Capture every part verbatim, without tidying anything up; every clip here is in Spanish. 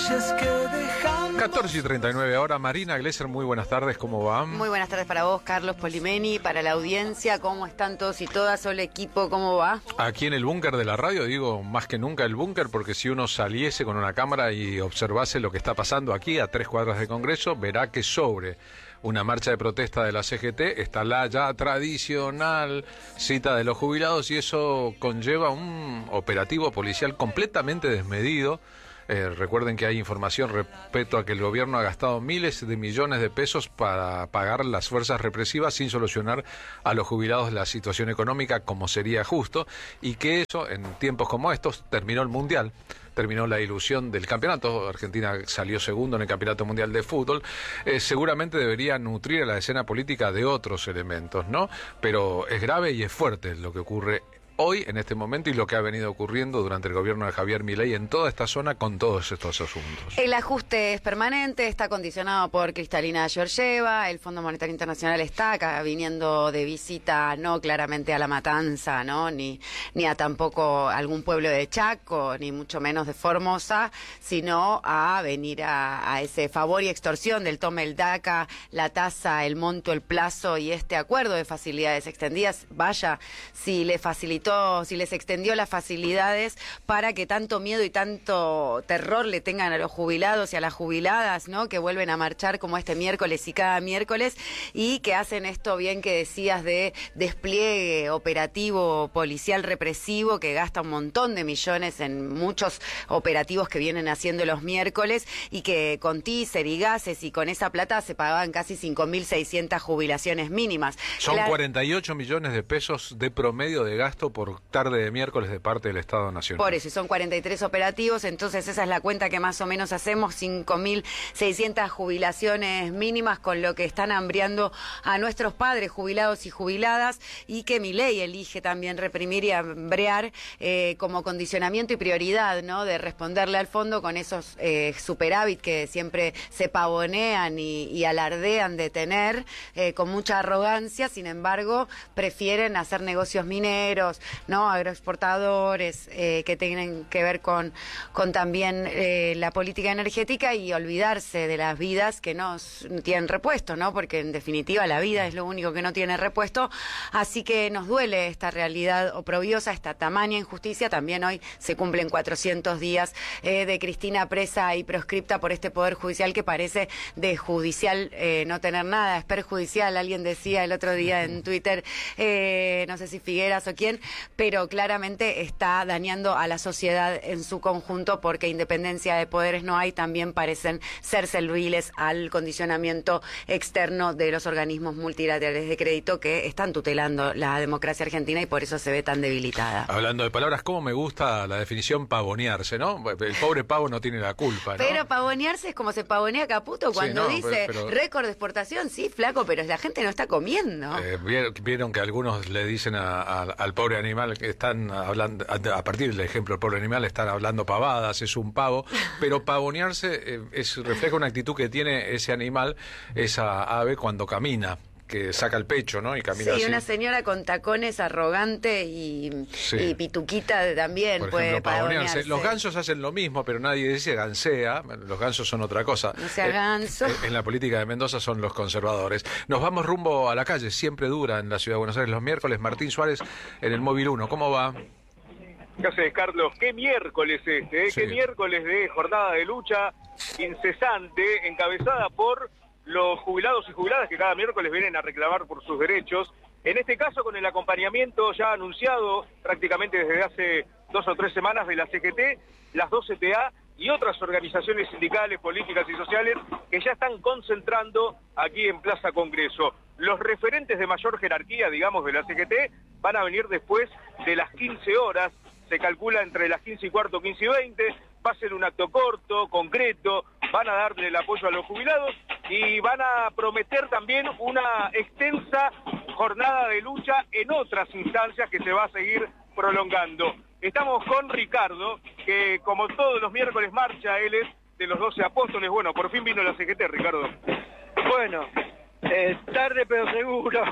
catorce y treinta y nueve ahora. Marina Glesser, muy buenas tardes, ¿cómo va? Muy buenas tardes para vos, Carlos Polimeni, para la audiencia, ¿cómo están todos y todas? Hola equipo, ¿cómo va? Aquí en el búnker de la radio, digo más que nunca el búnker, porque si uno saliese con una cámara y observase lo que está pasando aquí a tres cuadras de Congreso, verá que sobre una marcha de protesta de la C G T está la ya tradicional cita de los jubilados, y eso conlleva un operativo policial completamente desmedido. Eh, recuerden que hay información respecto a que el gobierno ha gastado miles de millones de pesos para pagar las fuerzas represivas sin solucionar a los jubilados la situación económica como sería justo, y que eso en tiempos como estos terminó el Mundial. Terminó la ilusión del campeonato. Argentina salió segundo en el Campeonato Mundial de Fútbol. Eh, seguramente debería nutrir a la escena política de otros elementos, ¿no? Pero es grave y es fuerte lo que ocurre hoy, en este momento, y lo que ha venido ocurriendo durante el gobierno de Javier Milei en toda esta zona con todos estos asuntos. El ajuste es permanente, está condicionado por Cristalina Georgieva. El Fondo Monetario Internacional está acá viniendo de visita, no claramente a La Matanza, ¿no? Ni, ni a tampoco algún pueblo de Chaco, ni mucho menos de Formosa, sino a venir a, a ese favor y extorsión del tome el DACA, la tasa, el monto, el plazo y este acuerdo de facilidades extendidas. Vaya, si le facilitó, si les extendió las facilidades para que tanto miedo y tanto terror le tengan a los jubilados y a las jubiladas, ¿no? Que vuelven a marchar como este miércoles y cada miércoles, y que hacen esto bien que decías de despliegue operativo policial represivo, que gasta un montón de millones en muchos operativos que vienen haciendo los miércoles, y que con teaser y gases y con esa plata se pagaban casi cinco mil seiscientas jubilaciones mínimas. Son Claro, cuarenta y ocho millones de pesos de promedio de gasto por tarde de miércoles de parte del Estado Nacional. Por eso, y son cuarenta y tres operativos, entonces esa es la cuenta que más o menos hacemos, cinco mil seiscientas jubilaciones mínimas, con lo que están hambriando a nuestros padres jubilados y jubiladas, y que Milei elige también reprimir y hambrear eh, como condicionamiento y prioridad, ¿no? De responderle al fondo con esos eh, superávit que siempre se pavonean y, y alardean de tener eh, con mucha arrogancia. Sin embargo, prefieren hacer negocios mineros, ¿no? Agroexportadores, eh, que tienen que ver con, con también eh, la política energética, y olvidarse de las vidas que no tienen repuesto, ¿no? Porque en definitiva la vida es lo único que no tiene repuesto. Así que nos duele esta realidad oprobiosa, esta tamaña injusticia. También hoy se cumplen cuatrocientos días eh, de Cristina presa y proscripta por este Poder Judicial que parece de judicial eh, no tener nada, es perjudicial. Alguien decía el otro día en Twitter, eh, no sé si Figueras o quién, pero claramente está dañando a la sociedad en su conjunto, porque independencia de poderes no hay. También parecen ser serviles al condicionamiento externo de los organismos multilaterales de crédito que están tutelando la democracia argentina, y por eso se ve tan debilitada. Hablando de palabras, cómo me gusta la definición pavonearse, ¿no? El pobre pavo no tiene la culpa, ¿no? Pero pavonearse es como se pavonea Caputo cuando sí, no, dice pero, pero... récord de exportación. Sí, flaco, pero la gente no está comiendo. Eh, vieron que algunos le dicen a, a, al pobre animal que están hablando, a partir del ejemplo del pobre animal, están hablando pavadas, es un pavo, pero pavonearse eh, es, refleja una actitud que tiene ese animal, esa ave, cuando camina, que saca el pecho, ¿no? Y camina sí, así. Una señora con tacones, arrogante y, sí. y pituquita también. Por puede ejemplo, pavonearse. Los gansos hacen lo mismo, pero nadie dice gansea. Los gansos son otra cosa. No sea ganso. Eh, en la política de Mendoza son los conservadores. Nos vamos rumbo a la calle, siempre dura en la Ciudad de Buenos Aires los miércoles. Martín Suárez en el Móvil uno. ¿Cómo va? ¿Qué haces, Carlos? ¿Qué miércoles este? ¿eh? Sí. ¿Qué miércoles de jornada de lucha incesante, encabezada por los jubilados y jubiladas que cada miércoles vienen a reclamar por sus derechos? En este caso, con el acompañamiento ya anunciado prácticamente desde hace dos o tres semanas de la C G T, las dos C T A y otras organizaciones sindicales, políticas y sociales que ya están concentrando aquí en Plaza Congreso. Los referentes de mayor jerarquía, digamos, de la C G T van a venir después de las quince horas, se calcula entre las quince y cuarto, quince y veinte, va a ser un acto corto, concreto, van a darle el apoyo a los jubilados y van a prometer también una extensa jornada de lucha en otras instancias que se va a seguir prolongando. Estamos con Ricardo, que como todos los miércoles marcha, él es de los doce apóstoles. Bueno, por fin vino la C G T, Ricardo. Bueno, eh, tarde pero seguro.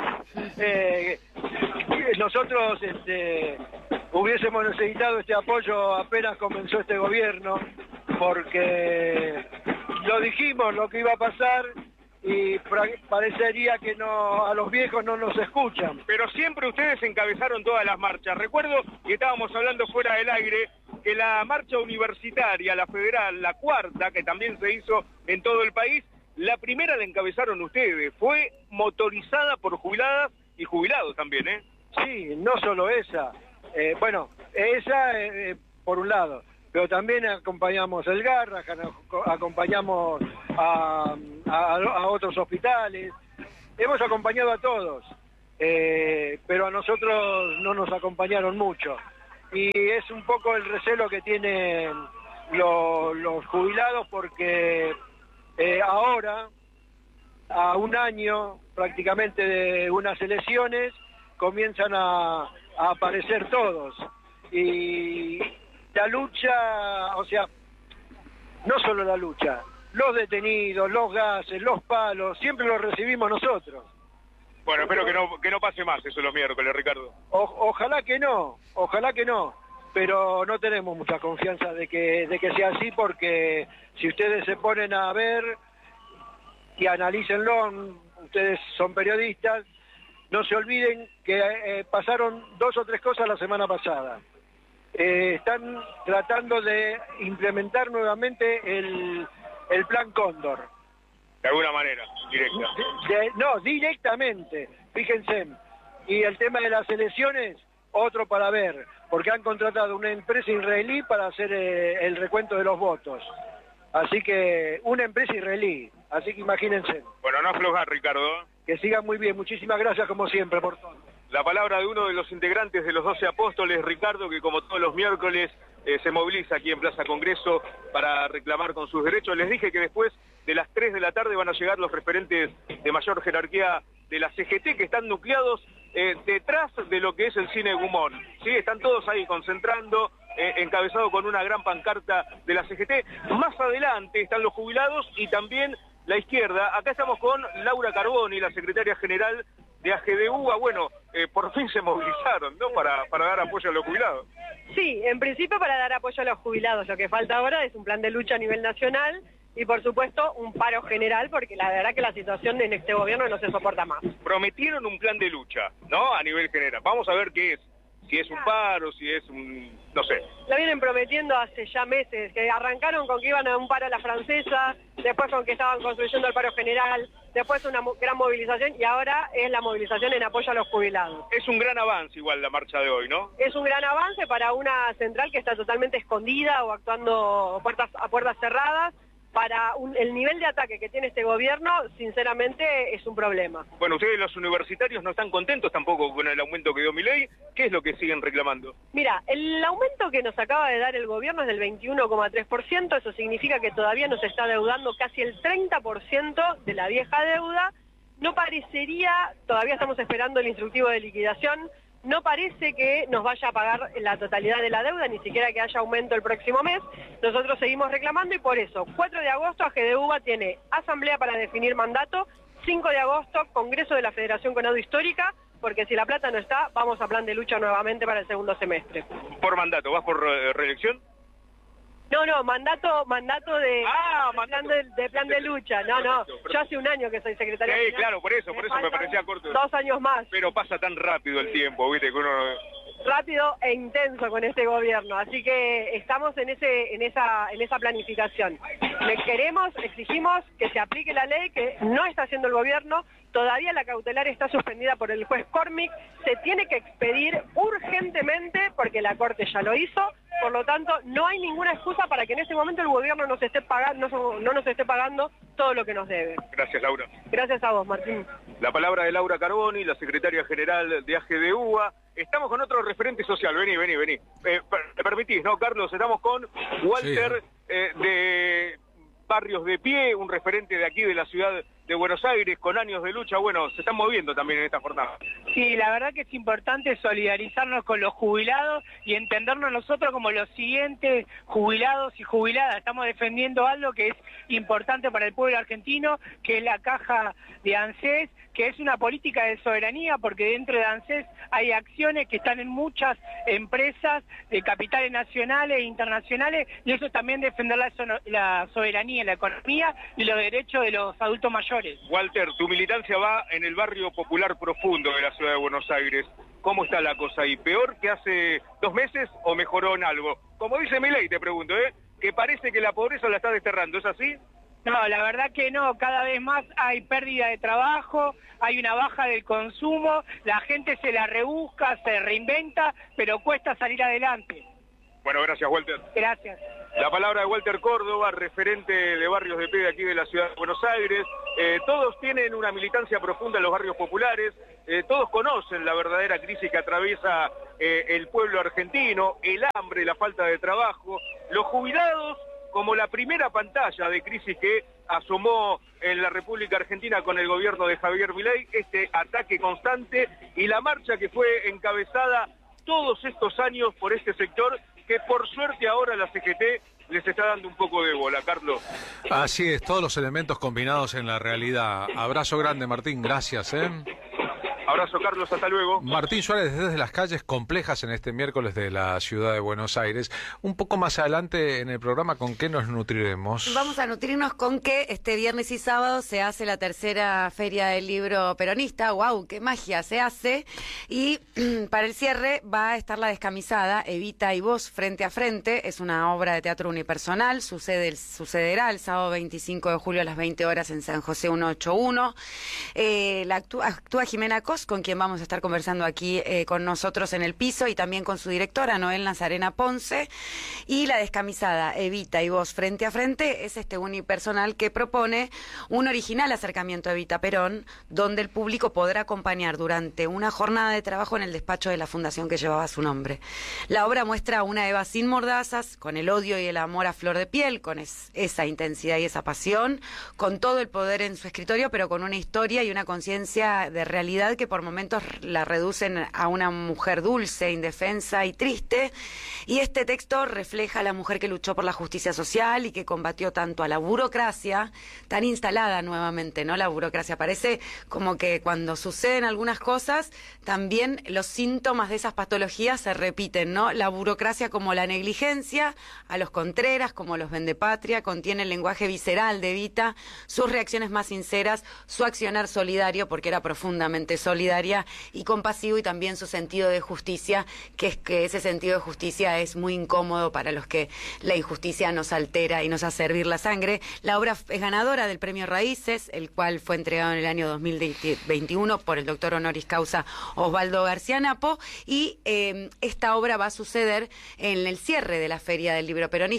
Eh, nosotros este, hubiésemos necesitado este apoyo apenas comenzó este gobierno, porque lo dijimos lo que iba a pasar y parecería que no, a los viejos no nos escuchan. Pero siempre ustedes encabezaron todas las marchas. Recuerdo que estábamos hablando fuera del aire que la marcha universitaria, la federal, la cuarta, que también se hizo en todo el país, la primera la encabezaron ustedes. Fue motorizada por jubiladas y jubilados también, ¿eh? Sí, no solo esa. Eh, bueno, esa eh, por un lado, pero también acompañamos el Garra, acompañamos a, a, a otros hospitales, hemos acompañado a todos, eh, pero a nosotros no nos acompañaron mucho. Y es un poco el recelo que tienen lo, los jubilados porque eh, ahora, a un año prácticamente de unas elecciones, comienzan a, a aparecer todos. Y la lucha, o sea, no solo la lucha, los detenidos, los gases, los palos, siempre los recibimos nosotros. Bueno, espero que no, que no pase más eso los miércoles, Ricardo. O, ojalá que no, ojalá que no, pero no tenemos mucha confianza de que, de que sea así, porque si ustedes se ponen a ver y analícenlo, ustedes son periodistas, no se olviden que eh, pasaron dos o tres cosas la semana pasada. Eh, están tratando de implementar nuevamente el, el plan Cóndor. De alguna manera, directa. De, de, no, directamente, fíjense. Y el tema de las elecciones, otro para ver, porque han contratado una empresa israelí para hacer eh, el recuento de los votos. Así que, una empresa israelí, así que imagínense. Bueno, no aflojar, Ricardo. Que sigan muy bien, muchísimas gracias como siempre por todo. La palabra de uno de los integrantes de los doce apóstoles, Ricardo, que como todos los miércoles eh, se moviliza aquí en Plaza Congreso para reclamar con sus derechos. Les dije que después de las tres de la tarde van a llegar los referentes de mayor jerarquía de la C G T, que están nucleados eh, detrás de lo que es el Cine Gumón. ¿Sí? Están todos ahí concentrando, eh, encabezado con una gran pancarta de la C G T. Más adelante están los jubilados y también la izquierda. Acá estamos con Laura Carboni, la secretaria general de A G D U A. Bueno, eh, por fin se movilizaron, ¿no? Para, para dar apoyo a los jubilados. Sí, en principio para dar apoyo a los jubilados. Lo que falta ahora es un plan de lucha a nivel nacional y, por supuesto, un paro general, porque la verdad que la situación en este gobierno no se soporta más. Prometieron un plan de lucha, ¿no? A nivel general. Vamos a ver qué es. Si es un paro, si es un... no sé. Lo vienen prometiendo hace ya meses, que arrancaron con que iban a un paro a la francesa, después con que estaban construyendo el paro general, después una gran movilización y ahora es la movilización en apoyo a los jubilados. Es un gran avance igual la marcha de hoy, ¿no? Es un gran avance para una central que está totalmente escondida o actuando puertas, a puertas cerradas. Para un, el nivel de ataque que tiene este gobierno, sinceramente, es un problema. Bueno, ustedes los universitarios no están contentos tampoco con el aumento que dio Milei. ¿Qué es lo que siguen reclamando? Mira, el aumento que nos acaba de dar el gobierno es del veintiuno coma tres por ciento, eso significa que todavía nos está deudando casi el treinta por ciento de la vieja deuda. No parecería, todavía estamos esperando el instructivo de liquidación, no parece que nos vaya a pagar la totalidad de la deuda, ni siquiera que haya aumento el próximo mes. Nosotros seguimos reclamando y por eso, cuatro de agosto, A G D U A tiene asamblea para definir mandato, cinco de agosto, Congreso de la Federación Conado Histórica, porque si la plata no está, vamos a plan de lucha nuevamente para el segundo semestre. ¿Por mandato? ¿Vas por eh, reelección? No, no, mandato mandato de, ah, de, mandato. Plan de, de plan de lucha. No, no, yo hace un año que soy secretaria. Sí, claro, por eso, por eso me parecía corto. Dos años más. Pero pasa tan rápido el tiempo, viste, que uno... Rápido e intenso con este gobierno, así que estamos en ese en esa en esa planificación. Le queremos, exigimos que se aplique la ley que no está haciendo el gobierno. Todavía la cautelar está suspendida por el juez Cormick, se tiene que expedir urgentemente porque la Corte ya lo hizo, por lo tanto no hay ninguna excusa para que en este momento el gobierno nos esté pagando, no, no nos esté pagando todo lo que nos debe. Gracias, Laura. Gracias a vos, Martín. La palabra de Laura Carboni, la secretaria general de A G D U A. Estamos con otro referente social, vení, vení, vení. Eh, ¿Me permitís, no, Carlos? Estamos con Walter sí. eh, de Barrios de Pie, un referente de aquí de la ciudad de Buenos Aires, con años de lucha. Bueno, se están moviendo también en esta jornada. Sí, la verdad que es importante solidarizarnos con los jubilados y entendernos nosotros como los siguientes jubilados y jubiladas. Estamos defendiendo algo que es importante para el pueblo argentino, que es la caja de ANSES, que es una política de soberanía, porque dentro de ANSES hay acciones que están en muchas empresas de capitales nacionales e internacionales, y eso es también defender la, so la soberanía, la economía y los derechos de los adultos mayores. Walter, tu militancia va en el barrio popular profundo de la ciudad de Buenos Aires. ¿Cómo está la cosa ahí? ¿Peor que hace dos meses o mejoró en algo? Como dice Milei, te pregunto, ¿eh? Que parece que la pobreza la está desterrando, ¿es así? No, la verdad que no, cada vez más hay pérdida de trabajo, hay una baja del consumo, la gente se la rebusca, se reinventa, pero cuesta salir adelante. Bueno, gracias, Walter. Gracias. La palabra de Walter Córdoba, referente de Barrios de P de aquí de la ciudad de Buenos Aires. Eh, todos tienen una militancia profunda en los barrios populares, eh, todos conocen la verdadera crisis que atraviesa eh, el pueblo argentino, el hambre, la falta de trabajo, los jubilados como la primera pantalla de crisis que asomó en la República Argentina con el gobierno de Javier Milei, este ataque constante y la marcha que fue encabezada todos estos años por este sector, que por suerte ahora la C G T les está dando un poco de bola, Carlos. Así es, todos los elementos combinados en la realidad. Abrazo grande, Martín, gracias, ¿eh? Abrazo, Carlos, hasta luego. Martín Suárez, desde las calles complejas en este miércoles de la ciudad de Buenos Aires. Un poco más adelante en el programa, ¿con qué nos nutriremos? Vamos a nutrirnos con que este viernes y sábado se hace la tercera Feria del Libro Peronista. ¡Wow! ¡Qué magia se hace! Y para el cierre va a estar La Descamisada, Evita y Vos frente a frente. Es una obra de teatro unipersonal. Sucede, sucederá el sábado veinticinco de julio a las veinte horas en San José ciento ochenta y uno. Eh, la actúa, actúa Jimena Cos, con quien vamos a estar conversando aquí eh, con nosotros en el piso, y también con su directora, Noel Nazarena Ponce. Y La Descamisada, Evita y Vos frente a frente es este unipersonal que propone un original acercamiento a Evita Perón, donde el público podrá acompañar durante una jornada de trabajo en el despacho de la fundación que llevaba su nombre. La obra muestra a una Eva sin mordazas, con el odio y el amor a flor de piel, con es, esa intensidad y esa pasión, con todo el poder en su escritorio, pero con una historia y una conciencia de realidad que por momentos la reducen a una mujer dulce, indefensa y triste. Y este texto refleja a la mujer que luchó por la justicia social y que combatió tanto a la burocracia, tan instalada nuevamente, ¿no? La burocracia parece como que cuando suceden algunas cosas, también los síntomas de esas patologías se repiten, ¿no? La burocracia como la negligencia, a los Contreras como los vendepatria, contiene el lenguaje visceral de Evita, sus reacciones más sinceras, su accionar solidario, porque era profundamente solidaria y compasivo, y también su sentido de justicia, que es que ese sentido de justicia es muy incómodo para los que la injusticia nos altera y nos hace hervir la sangre. La obra es ganadora del premio Raíces, el cual fue entregado en el año dos mil veintiuno por el doctor honoris causa Osvaldo García Napo, y eh, esta obra va a suceder en el cierre de la Feria del Libro Peronista.